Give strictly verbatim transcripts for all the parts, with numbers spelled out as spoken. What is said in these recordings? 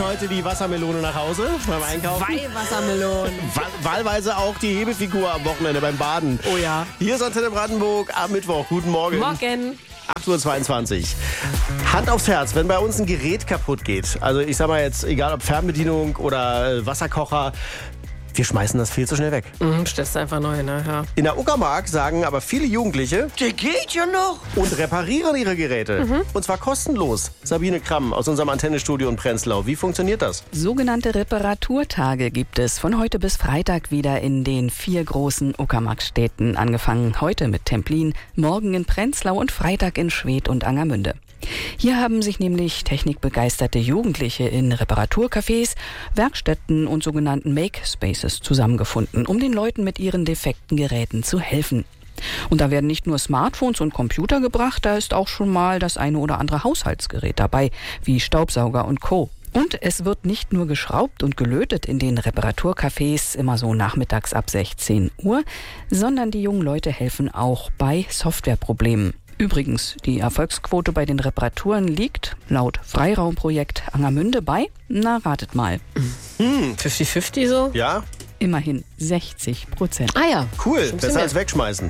heute die Wassermelone nach Hause beim Einkaufen. Zwei Wassermelonen. Wahl- Wahlweise auch die Hebefigur am Wochenende beim Baden. Oh ja. Hier ist Antenne Brandenburg am Mittwoch. Guten Morgen. Morgen. acht Uhr zweiundzwanzig. Hand aufs Herz, wenn bei uns ein Gerät kaputt geht, also ich sag mal jetzt, egal ob Fernbedienung oder äh, Wasserkocher, wir schmeißen das viel zu schnell weg. Mhm, stellst du einfach neu, ne? Ja. In der Uckermark sagen aber viele Jugendliche, Der geht ja noch. und reparieren ihre Geräte. Und zwar kostenlos. Sabine Kramm aus unserem Antennestudio in Prenzlau. Wie funktioniert das? Sogenannte Reparaturtage gibt es von heute bis Freitag wieder in den vier großen Uckermarkstädten. Angefangen heute mit Templin, morgen in Prenzlau und Freitag in Schwedt und Angermünde. Hier haben sich nämlich technikbegeisterte Jugendliche in Reparaturcafés, Werkstätten und sogenannten Make-Spaces zusammengefunden, um den Leuten mit ihren defekten Geräten zu helfen. Und da werden nicht nur Smartphones und Computer gebracht, da ist auch schon mal das eine oder andere Haushaltsgerät dabei, wie Staubsauger und Co. Und es wird nicht nur geschraubt und gelötet in den Reparaturcafés, immer so nachmittags ab sechzehn Uhr, sondern die jungen Leute helfen auch bei Softwareproblemen. Übrigens, die Erfolgsquote bei den Reparaturen liegt laut Freiraumprojekt Angermünde bei, na ratet mal, fünfzig fünfzig so? Ja? immerhin sechzig Prozent. Ah ja. Cool. Besser mehr. als wegschmeißen.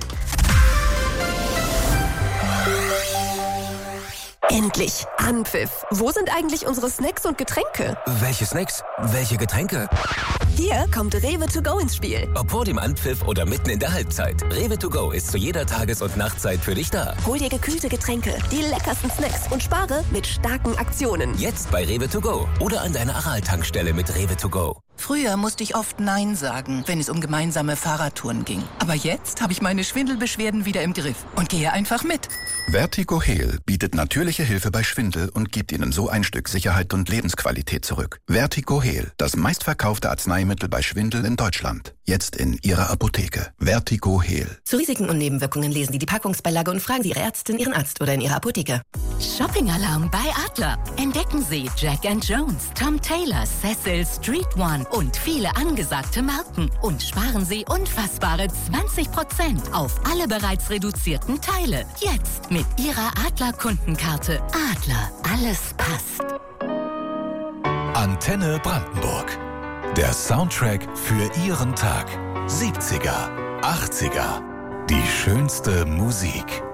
Endlich! Anpfiff! Wo sind eigentlich unsere Snacks und Getränke? Welche Snacks? Welche Getränke? Hier kommt Rewe to go ins Spiel. Ob vor dem Anpfiff oder mitten in der Halbzeit. Rewe to go ist zu jeder Tages- und Nachtzeit für dich da. Hol dir gekühlte Getränke, die leckersten Snacks und spare mit starken Aktionen. Jetzt bei Rewe to go oder an deiner Aral-Tankstelle mit Rewe to go. Früher musste ich oft Nein sagen, wenn es um gemeinsame Fahrradtouren ging. Aber jetzt habe ich meine Schwindelbeschwerden wieder im Griff und gehe einfach mit. Vertigo Heal bietet natürliche Hilfe bei Schwindel und gibt Ihnen so ein Stück Sicherheit und Lebensqualität zurück. Vertigo Heal, das meistverkaufte Arzneimittel bei Schwindel in Deutschland. Jetzt in Ihrer Apotheke. Vertigo Heal. Zu Risiken und Nebenwirkungen lesen Sie die Packungsbeilage und fragen Sie Ihre Ärztin, Ihren Arzt oder in Ihrer Apotheke. Shopping-Alarm bei Adler. Entdecken Sie Jack and Jones, Tom Taylor, Cecil, Street One und viele angesagte Marken. Und sparen Sie unfassbare zwanzig Prozent auf alle bereits reduzierten Teile. Jetzt mit Ihrer Adler-Kundenkarte. Adler, alles passt. Antenne Brandenburg. Der Soundtrack für Ihren Tag. siebziger, achtziger. Die schönste Musik.